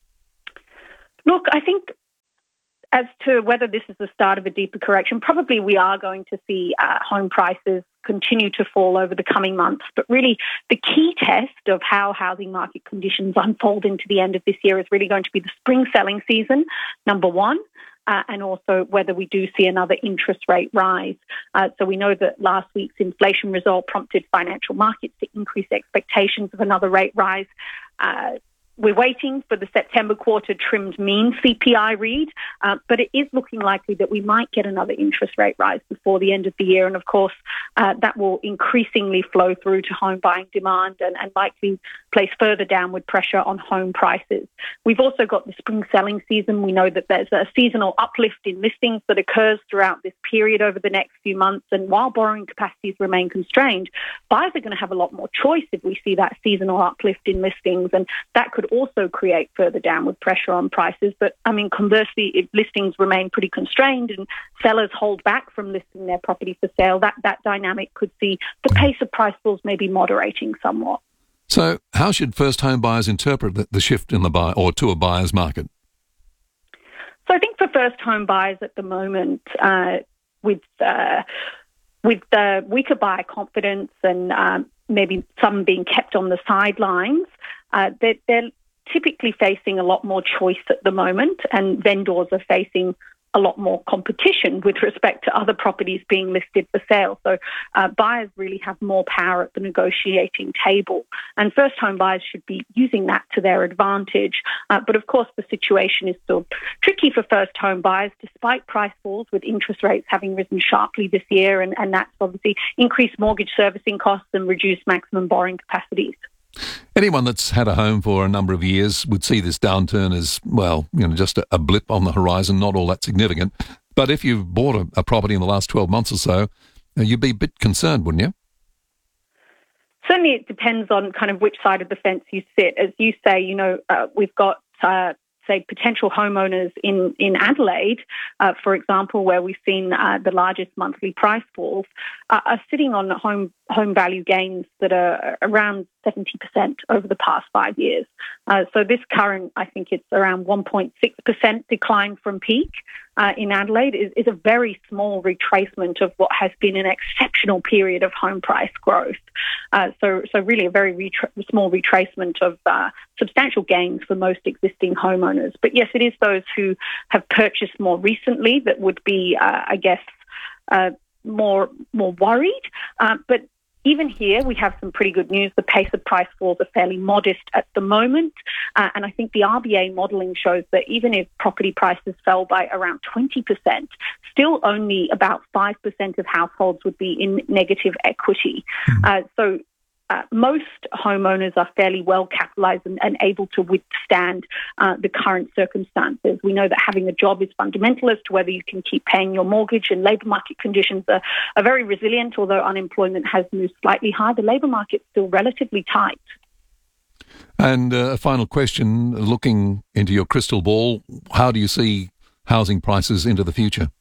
Look, I think as to whether this is the start of a deeper correction, probably we are going to see uh, home prices continue to fall over the coming months. But really, the key test of how housing market conditions unfold into the end of this year is really going to be the spring selling season, number one. Uh, and also whether we do see another interest rate rise. Uh, so we know that last week's inflation result prompted financial markets to increase expectations of another rate rise. Uh, We're waiting for the September quarter trimmed mean C P I read, uh, but it is looking likely that we might get another interest rate rise before the end of the year. And of course, uh, that will increasingly flow through to home buying demand and, and likely place further downward pressure on home prices. We've also got the spring selling season. We know that there's a seasonal uplift in listings that occurs throughout this period over the next few months. And while borrowing capacities remain constrained, buyers are going to have a lot more choice if we see that seasonal uplift in listings. And that could also create further downward pressure on prices. But, I mean, conversely, if listings remain pretty constrained and sellers hold back from listing their property for sale, that, that dynamic could see the pace of price falls maybe moderating somewhat. So how should first home buyers interpret the, the shift in the buy or to a buyer's market? So I think for first home buyers at the moment, uh, with uh, with uh, weaker buyer confidence and um, maybe some being kept on the sidelines, uh, they're, they're typically facing a lot more choice at the moment, and vendors are facing a lot more competition with respect to other properties being listed for sale. So uh, buyers really have more power at the negotiating table, and first home buyers should be using that to their advantage. Uh, but of course, the situation is still tricky for first home buyers, despite price falls, with interest rates having risen sharply this year, and, and that's obviously increased mortgage servicing costs and reduced maximum borrowing capacities. Anyone that's had a home for a number of years would see this downturn as, well, you know, just a, a blip on the horizon, not all that significant. But if you've bought a, a property in the last twelve months or so, you'd be a bit concerned, wouldn't you? Certainly it depends on kind of which side of the fence you sit. As you say, you know, uh, we've got, uh, say, potential homeowners in, in Adelaide, uh, for example, where we've seen uh, the largest monthly price falls, uh, are sitting on home home value gains that are around seventy percent over the past five years. Uh, so this current, I think it's around one point six percent decline from peak uh, in Adelaide is, is a very small retracement of what has been an exceptional period of home price growth. Uh, so, so really a very retra- small retracement of uh, substantial gains for most existing homeowners. But yes, it is those who have purchased more recently that would be, uh, I guess, uh, more more worried. Uh, but even here, we have some pretty good news. The pace of price falls are fairly modest at the moment. Uh, and I think the R B A modelling shows that even if property prices fell by around twenty percent, still only about five percent of households would be in negative equity. Mm. Uh, so uh, most homeowners are fairly well capitalised and, and able to withstand uh, the current circumstances. We know that having a job is fundamental as to whether you can keep paying your mortgage, and labour market conditions are, are very resilient. Although unemployment has moved slightly higher, the labour market's still relatively tight. And uh, a final question, looking into your crystal ball, how do you see housing prices into the future?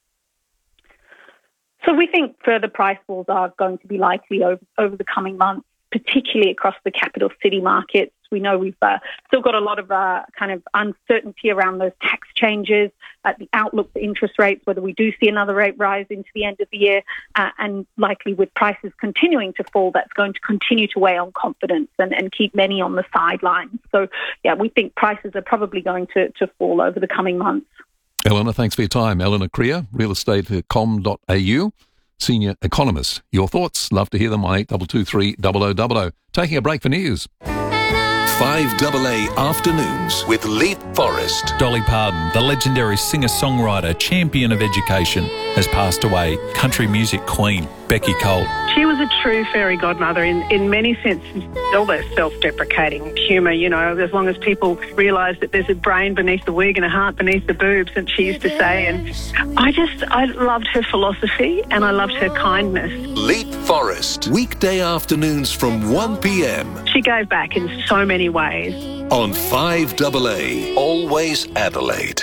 So we think further price falls are going to be likely over, over the coming months, particularly across the capital city markets. We know we've uh, still got a lot of uh, kind of uncertainty around those tax changes, uh, the outlook for interest rates, whether we do see another rate rise into the end of the year, uh, and likely with prices continuing to fall, that's going to continue to weigh on confidence and, and keep many on the sidelines. So, yeah, we think prices are probably going to, to fall over the coming months. Eleanor, thanks for your time. Eleanor Krier, real estate dot com dot a u. senior economist. Your thoughts? Love to hear them on eight two two three, double oh double oh. Taking a break for news. five double A Afternoons with Leith Forrest. Dolly Parton, the legendary singer-songwriter, champion of education, has passed away. Country music queen, Becky Colt. She was a true fairy godmother in, in many senses. All that self-deprecating humour, you know, as long as people realise that there's a brain beneath the wig and a heart beneath the boobs, and she used to say. And I just, I loved her philosophy and I loved her kindness. Leith Forrest, weekday afternoons from one p m. She gave back in so many ways. On five double A, always Adelaide.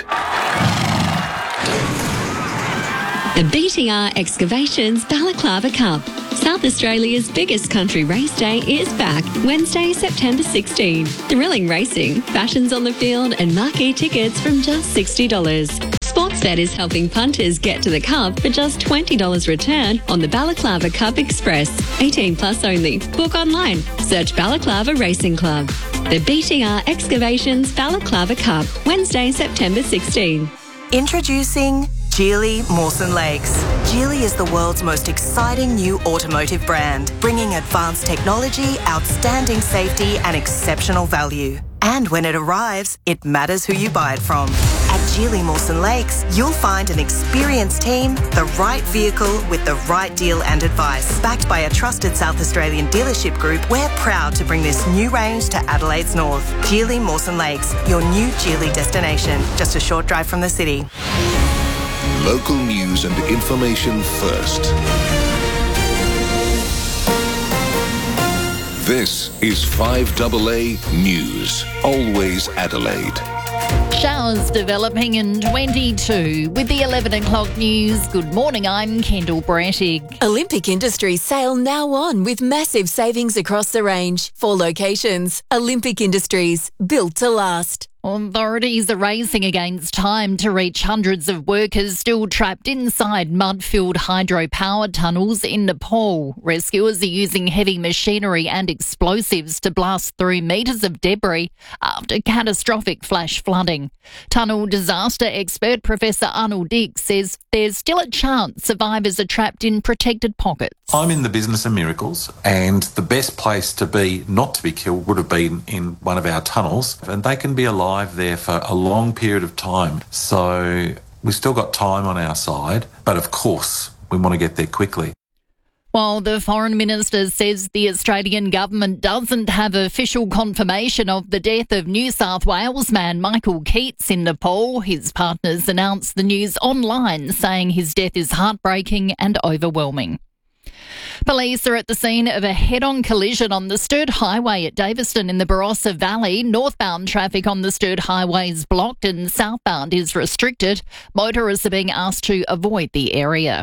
The B T R Excavations Balaclava Cup. South Australia's biggest country race day is back, Wednesday, September sixteenth. Thrilling racing, fashions on the field and marquee tickets from just sixty dollars. Sportsbet is helping punters get to the Cup for just twenty dollars return on the Balaclava Cup Express. eighteen plus only. Book online. Search Balaclava Racing Club. The B T R Excavations Balaclava Cup, Wednesday, September sixteenth. Introducing Geely Mawson Lakes. Geely is the world's most exciting new automotive brand, bringing advanced technology, outstanding safety and exceptional value. And when it arrives, it matters who you buy it from. At Geely Mawson Lakes, you'll find an experienced team, the right vehicle with the right deal and advice. Backed by a trusted South Australian dealership group, we're proud to bring this new range to Adelaide's north. Geely Mawson Lakes, your new Geely destination, just a short drive from the city. Local news and information first. This is five double A News, always Adelaide. Showers developing in twenty-two. With the eleven o'clock news, good morning, I'm Kendall Brattig. Olympic Industries sale now on with massive savings across the range. Four locations. Olympic Industries, built to last. Authorities are racing against time to reach hundreds of workers still trapped inside mud-filled hydropower tunnels in Nepal. Rescuers are using heavy machinery and explosives to blast through metres of debris after catastrophic flash flooding. Tunnel disaster expert Professor Arnold Dick says there's still a chance survivors are trapped in protected pockets. I'm in the business of miracles, and the best place to be not to be killed would have been in one of our tunnels, and they can be alive there for a long period of time. So we've still got time on our side, but of course we want to get there quickly. While the Foreign Minister says the Australian government doesn't have official confirmation of the death of New South Wales man Michael Keats in Nepal, his partners announced the news online, saying his death is heartbreaking and overwhelming. Police are at the scene of a head-on collision on the Sturt Highway at Daveston in the Barossa Valley. Northbound traffic on the Sturt Highway is blocked and southbound is restricted. Motorists are being asked to avoid the area.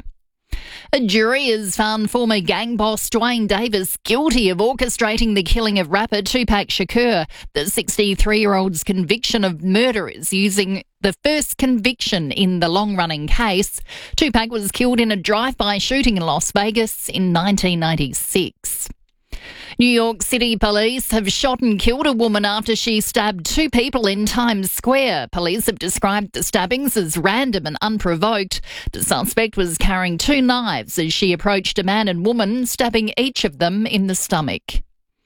A jury has found former gang boss Dwayne Davis guilty of orchestrating the killing of rapper Tupac Shakur. The sixty-three-year-old's conviction of murder is using the first conviction in the long-running case. Tupac was killed in a drive-by shooting in Las Vegas in nineteen ninety-six. New York City police have shot and killed a woman after she stabbed two people in Times Square. Police have described the stabbings as random and unprovoked. The suspect was carrying two knives as she approached a man and woman, stabbing each of them in the stomach.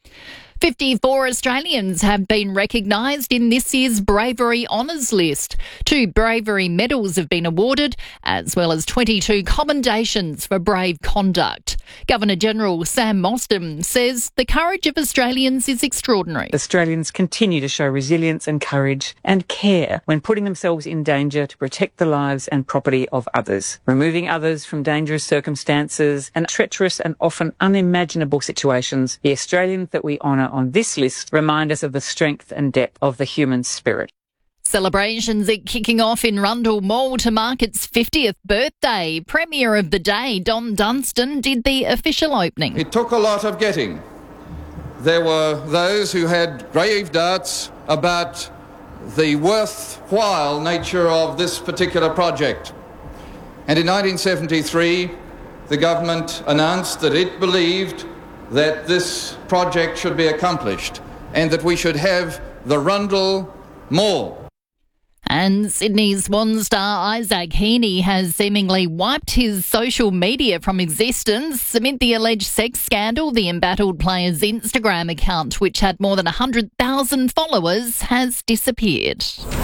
fifty-four Australians have been recognised in this year's Bravery Honours list. Two bravery medals have been awarded, as well as twenty-two commendations for brave conduct. Governor-General Sam Mostyn says the courage of Australians is extraordinary. Australians continue to show resilience and courage and care when putting themselves in danger to protect the lives and property of others, removing others from dangerous circumstances and treacherous and often unimaginable situations. The Australians that we honour on this list remind us of the strength and depth of the human spirit. Celebrations are kicking off in Rundle Mall to mark its fiftieth birthday. Premier of the day, Don Dunstan, did the official opening. It took a lot of getting. There were those who had grave doubts about the worthwhile nature of this particular project. And in nineteen seventy-three, the government announced that it believed that this project should be accomplished and that we should have the Rundle Mall. And Sydney Swan star Isaac Heaney has seemingly wiped his social media from existence amid the alleged sex scandal. The embattled player's Instagram account, which had more than one hundred thousand followers, has disappeared.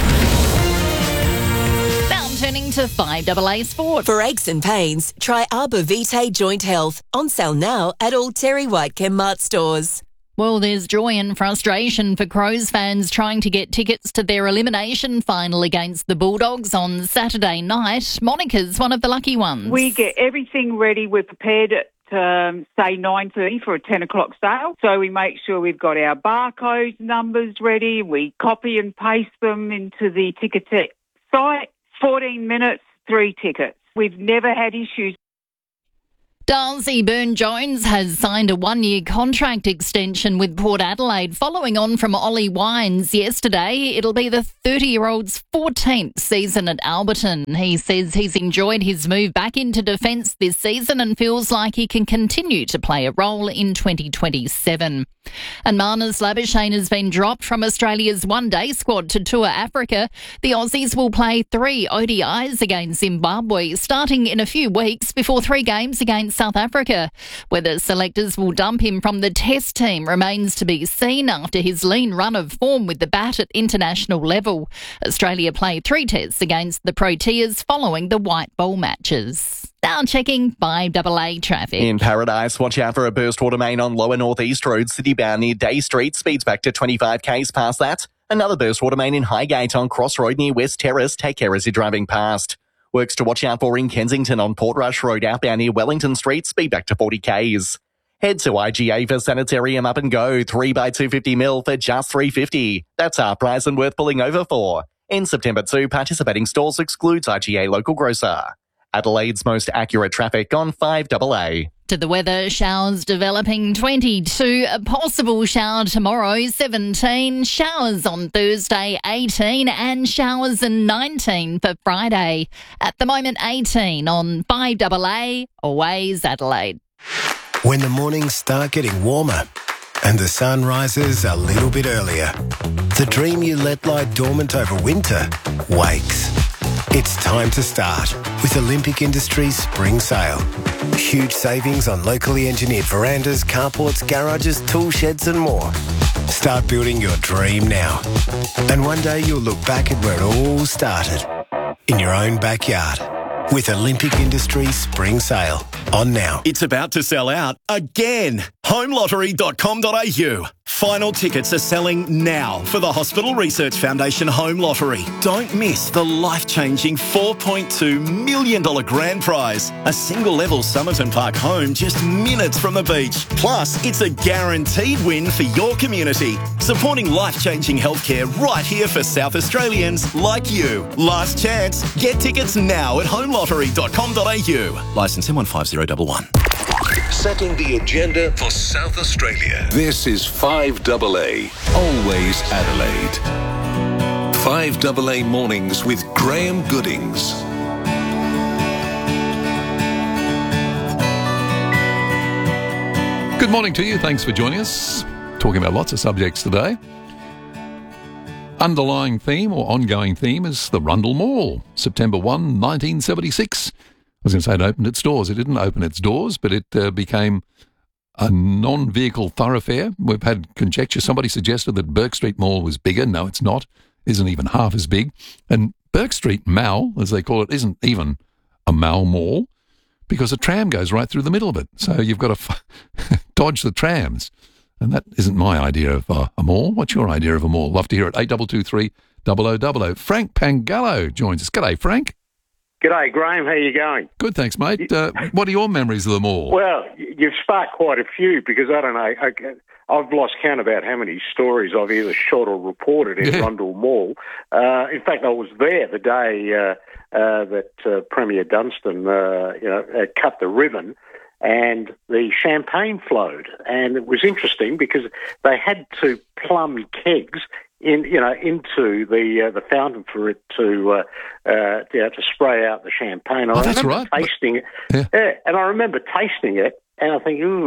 Now turning to five A A Sport. For aches and pains, try Arbor Vitae Joint Health. On sale now at all Terry White Chemmart stores. Well, there's joy and frustration for Crows fans trying to get tickets to their elimination final against the Bulldogs on Saturday night. Monica's one of the lucky ones. We get everything ready. We're prepared at, um, say, nine thirty for a ten o'clock sale. So we make sure we've got our barcode numbers ready. We copy and paste them into the Ticketek site. fourteen minutes, three tickets. We've never had issues. Darcy Byrne-Jones has signed a one-year contract extension with Port Adelaide following on from Ollie Wines yesterday. It'll be the thirty-year-old's fourteenth season at Alberton. He says he's enjoyed his move back into defence this season and feels like he can continue to play a role in twenty twenty-seven. And Marnus Labuschagne has been dropped from Australia's one-day squad to tour Africa. The Aussies will play three O D Is against Zimbabwe, starting in a few weeks before three games against South Africa. Whether selectors will dump him from the Test team remains to be seen after his lean run of form with the bat at international level. Australia play three tests against the Proteas following the white ball matches. Now checking five A A traffic. In Paradise, watch out for a burst water main on Lower North East Road, city bound near Day Street. Speeds back to twenty-five k's past that. Another burst water main in Highgate on Cross Road near West Terrace. Take care as you're driving past. Works to watch out for in Kensington on Portrush Road outbound near Wellington Street. Speed back to forty k's. Head to I G A for Sanitarium Up and Go. three by two hundred fifty mil for just three dollars fifty. That's our price and worth pulling over for. In September too, participating stores excludes I G A local grocer. Adelaide's most accurate traffic on five A A. To the weather, showers developing twenty-two, a possible shower tomorrow seventeen, showers on Thursday eighteen and showers in nineteen for Friday. At the moment eighteen on five A A, always Adelaide. When the mornings start getting warmer and the sun rises a little bit earlier, the dream you let lie dormant over winter wakes. It's time to start with Olympic Industries Spring Sale. Huge savings on locally engineered verandas, carports, garages, tool sheds and more. Start building your dream now. And one day you'll look back at where it all started. In your own backyard. With Olympic Industries Spring Sale. On now. It's about to sell out again. home lottery dot com dot a u. Final tickets are selling now for the Hospital Research Foundation Home Lottery. Don't miss the life-changing four point two million dollars grand prize. A single-level Somerton Park home just minutes from the beach. Plus, it's a guaranteed win for your community. Supporting life-changing healthcare right here for South Australians like you. Last chance. Get tickets now at home lottery dot com dot a u. Licence M one five zero one one. Setting the agenda for South Australia. This is five A A, always Adelaide. five A A Mornings with Graham Goodings. Good morning to you. Thanks for joining us. Talking about lots of subjects today. Underlying theme or ongoing theme is the Rundle Mall. September first, nineteen seventy-six. I was going to say it opened its doors. It didn't open its doors, but it uh, became a non-vehicle thoroughfare. We've had conjecture. Somebody suggested that Burke Street Mall was bigger. No, it's not. Isn't even half as big. And Burke Street Mall, as they call it, isn't even a Mall mall because a tram goes right through the middle of it. So you've got to f- dodge the trams. And that isn't my idea of uh, a mall. What's your idea of a mall? Love to hear it. eight two two three, double oh double oh. Frank Pangallo joins us. G'day, Frank. G'day, Graham. How you going? Good, thanks, mate. Uh, what are your memories of the mall? Well, you've sparked quite a few because, I don't know, I, I've lost count about how many stories I've either shot or reported in yeah. Rundle Mall. Uh, in fact, I was there the day uh, uh, that uh, Premier Dunstan uh, you know, uh, cut the ribbon and the champagne flowed. And it was interesting because they had to plumb kegs in, you know, into the uh, the fountain for it to uh, uh, you know, to spray out the champagne. Oh, I that's remember right. tasting it, yeah. yeah, and I remember tasting it, and I think, ooh,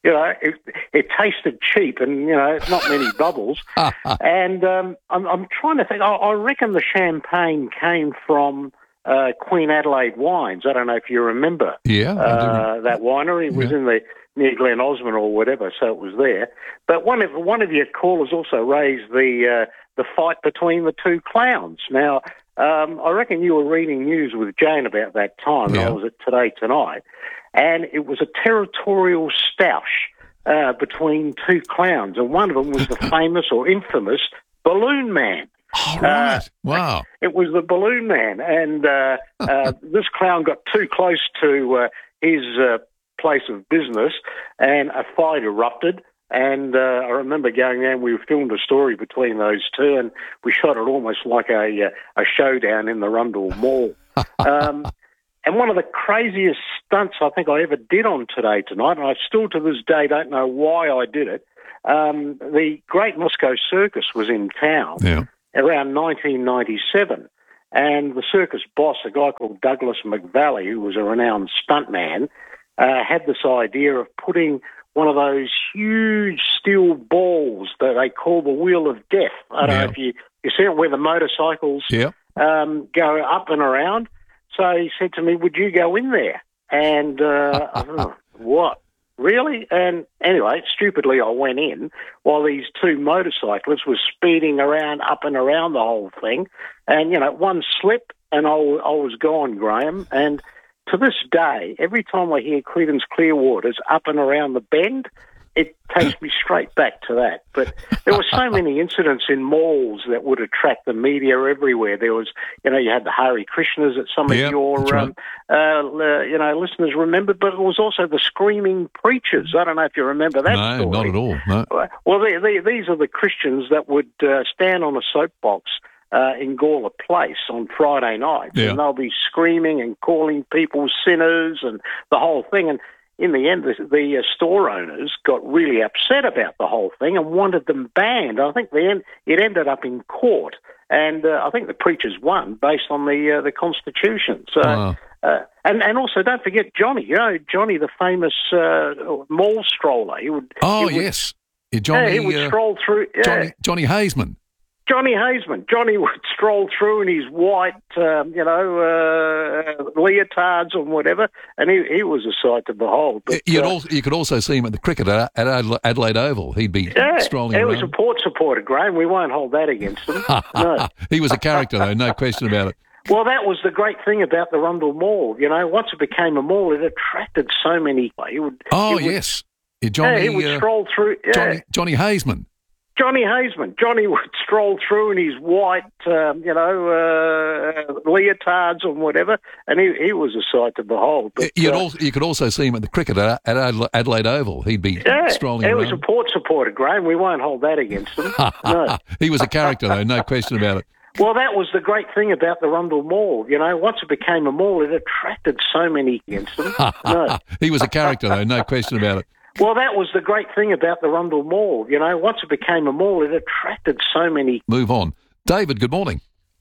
You know, it, it tasted cheap and, you know, not many bubbles. and um, I'm, I'm trying to think. I, I reckon the champagne came from uh, Queen Adelaide Wines. I don't know if you remember Yeah, uh, that winery. It was Yeah. in the near Glen Osmond or whatever, so it was there. But one of one of your callers also raised the uh, the fight between the two clowns. Now, um, I reckon you were reading news with Jane about that time. Yeah. I was at Today Tonight, and it was a territorial stoush uh, between two clowns, and one of them was the famous or infamous Balloon Man. Oh, right. Uh, wow. It was the Balloon Man, and uh, uh, this clown got too close to uh, his uh, place of business, and a fight erupted. And uh, I remember going there, and we filmed a story between those two, and we shot it almost like a a showdown in the Rundle Mall. um, and one of the craziest stunts I think I ever did on Today Tonight, and I still to this day don't know why I did it. Um, the Great Moscow Circus was in town. Yeah. Around nineteen ninety-seven, and the circus boss, a guy called Douglas McVally, who was a renowned stuntman, uh, had this idea of putting one of those huge steel balls that they call the Wheel of Death. I don't Yeah. know if you, you see it where the motorcycles Yeah. um, go up and around. So he said to me, would you go in there? And uh, I thought, what? Really? And anyway, stupidly, I went in while these two motorcyclists were speeding around, up and around the whole thing. And, you know, one slip and I, w- I was gone, Graham. And to this day, every time I hear Creedence Clearwater's Up and Around the Bend, it takes me straight back to that. But there were so many incidents in malls that would attract the media everywhere. There was, you know, you had the Hare Krishnas that some Yeah, of your, that's right. um, uh, you know, listeners remember, but it was also the Screaming Preachers. I don't know if you remember that No, story. not at all. No. Well, they, they, these are the Christians that would uh, stand on a soapbox uh, in Gawler Place on Friday nights, Yeah. and they'll be screaming and calling people sinners and the whole thing. And in the end, the, the uh, store owners got really upset about the whole thing and wanted them banned. I think the end, it ended up in court, and uh, I think the preachers won based on the uh, the Constitution. So. Wow. Uh, and, and also, don't forget Johnny. You know, Johnny, the famous uh, mall stroller. He would. Oh, he would, yes. Yeah, Johnny, yeah, he would uh, stroll through. Yeah. Johnny, Johnny Hazeman. Johnny Hazeman. Johnny would stroll through in his white, um, you know, uh, leotards and whatever, and he, he was a sight to behold. But, You'd uh, also, you could also see him at the cricket at, at Adela- Adelaide Oval. He'd be yeah, strolling he was a around. Port supporter, Graham. We won't hold that against him. No. He was a character, though, no question about it. Well, that was the great thing about the Rundle Mall. You know, once it became a mall, it attracted so many. He would, Oh, he would, yes. Yeah, Johnny, yeah, he would uh, stroll through. Yeah. Johnny, Johnny Hazeman. Johnny Hazeman. Johnny would stroll through in his white, um, you know, uh, leotards and whatever, and he, he was a sight to behold. But, You'd uh, also, you could also see him at the cricket at, at Adela- Adelaide Oval. He'd be yeah, strolling he was a around. Port supporter, Graham. We won't hold that against him. No. He was a character, though, no question about it. Well, that was the great thing about the Rundle Mall. You know, once it became a mall, it attracted so many against him. No. He was a character, though, no question about it. Well, that was the great thing about the Rundle Mall. You know, once it became a mall, it attracted so many. Move on. David, good morning.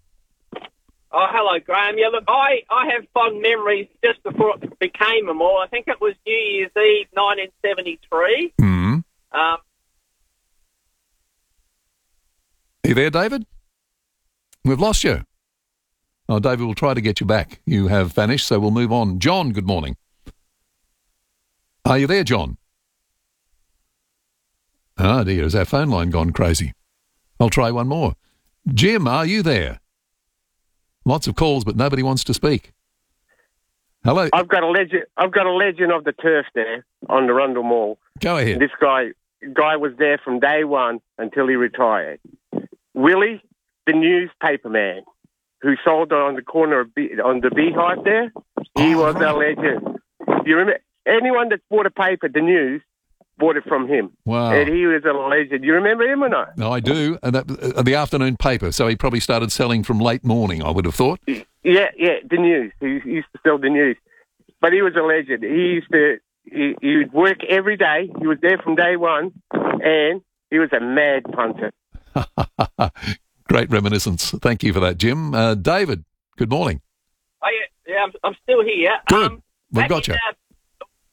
Oh, hello, Graham. Yeah, look, I, I have fond memories just before it became a mall. I think it was New Year's Eve, nineteen seventy-three. Mm. Um, Are you there, David? We've lost you. Oh, David, we'll try to get you back. You have vanished, so we'll move on. John, good morning. Are you there, John? Ah, dear, has our phone line gone crazy? I'll try one more. Jim, are you there? Lots of calls, but nobody wants to speak. Hello. I've got a legend. I've got a legend of the turf there on the Rundle Mall. Go ahead. This guy, guy was there from day one until he retired. Willie, the newspaper man, who sold on the corner of Bee, on the Beehive there. He Oh, was right. a legend. You remember? Anyone that bought a paper, the news, bought it from him. Wow. And he was a legend. You remember him or not? No, I do. And that, uh, the afternoon paper, so he probably started selling from late morning, I would have thought. Yeah, yeah, the news. He used to sell the news. But he was a legend. He used to, he, he would work every day. He was there from day one, and he was a mad punter. Great reminiscence. Thank you for that, Jim. Uh, David, good morning. oh, yeah, yeah I'm, I'm still here. Good. Um, We've back got in, you. Uh,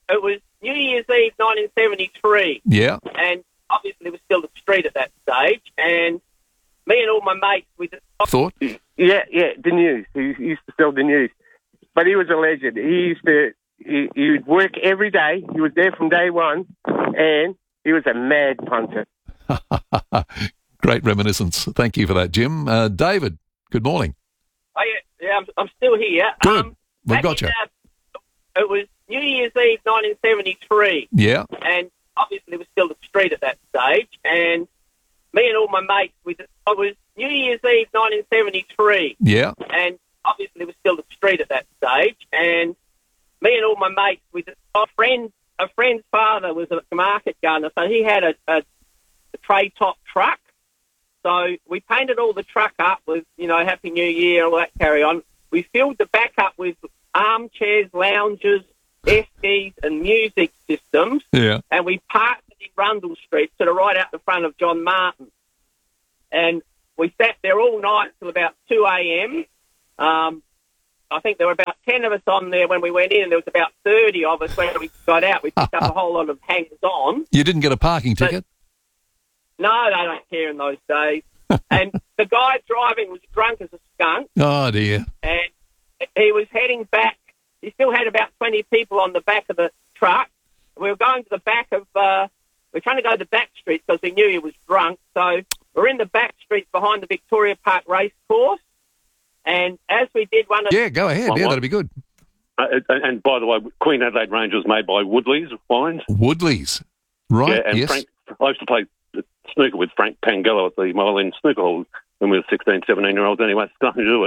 it was New Year's Eve nineteen seventy-three. Yeah. And obviously it was still the street at that stage. And me and all my mates, we just... Thought? Yeah, yeah, the news. He used to sell the news. But he was a legend. He used to... He, he would work every day. He was there from day one. And he was a mad punter. Great reminiscence. Thank you for that, Jim. Uh, David, good morning. Oh, yeah, yeah I'm, I'm still here. Good. Um, We've got you. In, uh, it was New Year's Eve nineteen seventy-three. Yeah. And obviously it was still the street at that stage. And me and all my mates, we just, it was New Year's Eve nineteen seventy-three. Yeah. And obviously it was still the street at that stage. And me and all my mates, we just, a friend, a friend's father was a market gardener, so he had a, a, a tray top truck. So we painted all the truck up with, you know, Happy New Year, all that carry on. We filled the back up with armchairs, lounges, eskies and music systems. Yeah. And we parked it in Rundle Street, sort of right out the front of John Martin. And we sat there all night till about two a.m. Um, I think there were about ten of us on there when we went in, and there was about thirty of us when we got out. We picked up a whole lot of hangers-on. You didn't get a parking ticket? No, they don't care in those days. And the guy driving was drunk as a skunk. Oh, dear. And he was heading back. He still had about twenty people on the back of the truck. We were going to the back of... Uh, we were trying to go to the back streets because we knew he was drunk. So we're in the back streets behind the Victoria Park race course. And as we did one of... Yeah, go ahead. One, yeah, one. that'd be good. Uh, and, and by the way, Queen Adelaide Range was made by Woodley's Wines. Woodley's. Right, yeah, and yes. Frank, I used to play snooker with Frank Pangello at the Mile End Snooker Hall when we were sixteen, seventeen-year-olds anyway. It's nothing to do with